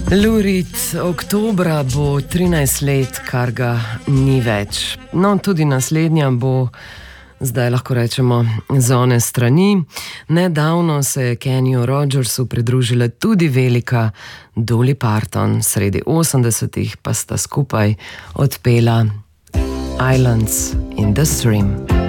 Lou Reed, oktobra bo 13 let, kar ga ni več. No, tudi naslednja bo, zdaj lahko rečemo, z one strani. Nedavno se je Kenyu Rogersu pridružila tudi velika Dolly Parton, sredi 80-ih pa sta skupaj odpela Islands in the Stream.